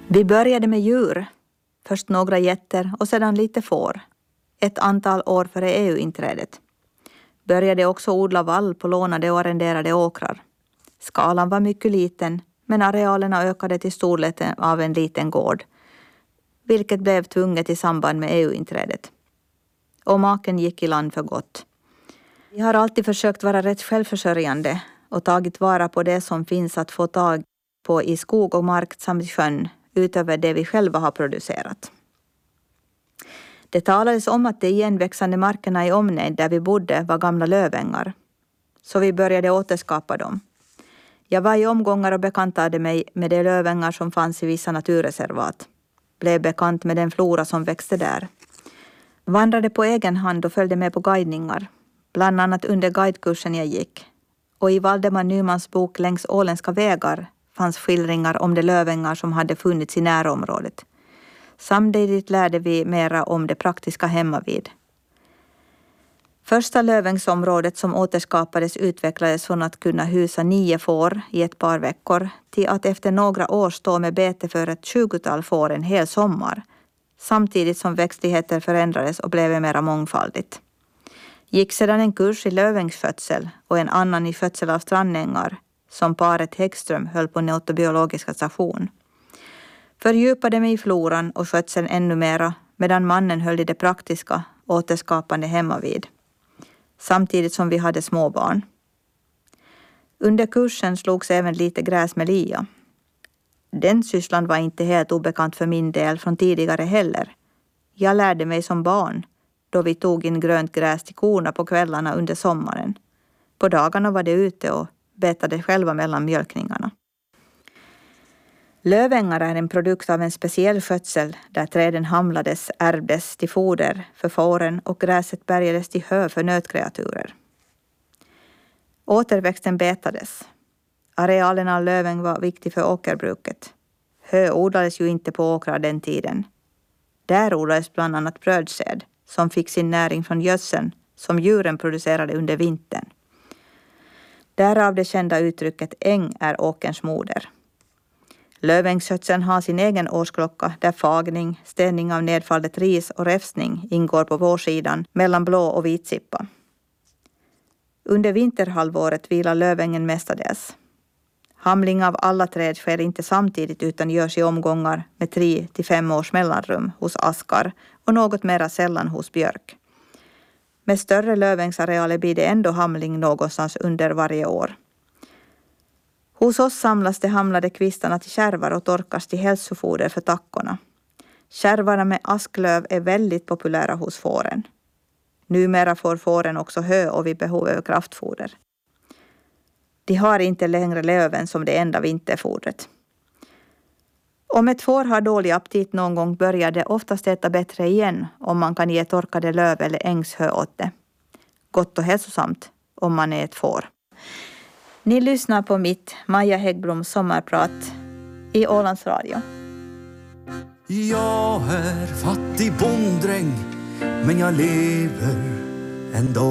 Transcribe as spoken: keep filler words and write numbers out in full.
Vi började med djur. Först några getter och sedan lite får. Ett antal år före E U-inträdet. Började också odla vall på lånade och arrenderade åkrar. Skalan var mycket liten, men arealerna ökade till storleken av en liten gård, vilket blev tvunget i samband med E U-inträdet. Och maken gick i land för gott. Vi har alltid försökt vara rätt självförsörjande och tagit vara på det som finns att få tag på i skog och mark samt i sjön, utöver det vi själva har producerat. Det talades om att de igenväxande markerna i omnejd där vi bodde var gamla lövängar, så vi började återskapa dem. Jag var i omgångar och bekantade mig med de lövängar som fanns i vissa naturreservat. Blev bekant med den flora som växte där. Vandrade på egen hand och följde med på guidningar, bland annat under guidekursen jag gick. Och i Valdemar Nymans bok Längs åländska vägar fanns skildringar om de lövängar som hade funnits i närområdet. Samtidigt lärde vi mera om det praktiska hemmavid. Första lövängsområdet som återskapades utvecklades från att kunna husa nio får i ett par veckor till att efter några år stå med bete för ett tjugotal får en hel sommar, samtidigt som växtligheter förändrades och blev mera mångfaldigt. Gick sedan en kurs i lövängsskötsel och en annan i skötsel av strandängar som paret Häggström höll på Neotobiologiska station. Fördjupade mig i floran och skötseln ännu mera medan mannen höll i det praktiska återskapande hemmavid, samtidigt som vi hade småbarn. Under kursen slogs även lite gräs med lia. Den sysslan var inte helt obekant för min del från tidigare heller. Jag lärde mig som barn då vi tog in grönt gräs till korna på kvällarna under sommaren. På dagarna var det ute och betade själva mellan mjölkningarna. Lövängar är en produkt av en speciell skötsel där träden hamlades, ärvdes till foder för fåren och gräset bärgades till hö för nötkreaturer. Återväxten betades. Arealen av löväng var viktig för åkerbruket. Hö odlades ju inte på åkrar den tiden. Där odlades bland annat brödsäd som fick sin näring från gödseln som djuren producerade under vintern. Därav det kända uttrycket äng är åkerns moder. Lövängsskötseln har sin egen årsklocka där fagning, städning av nedfallet ris och räfsning ingår på vårsidan mellan blå och vitsippa. Under vinterhalvåret vilar lövängen mestadels. Hamling av alla träd sker inte samtidigt utan görs i omgångar med tre till fem års mellanrum hos askar och något mera sällan hos björk. Med större lövängsarealer blir det ändå hamling någonstans under varje år. Hos oss samlas de hamlade kvistarna till kärvar och torkas till hälsofoder för tackorna. Kärvarna med asklöv är väldigt populära hos fåren. Numera får fåren också hö och vid behov av kraftfoder. De har inte längre löven som det enda vinterfodret. Om ett får har dålig aptit någon gång börjar det oftast äta bättre igen om man kan ge torkade löv eller ängshö åt det. Gott och hälsosamt om man är ett får. Ni lyssnar på mitt Maja Häggbloms sommarprat i Ålands Radio. Jag är fattig bonddräng, men jag lever ändå.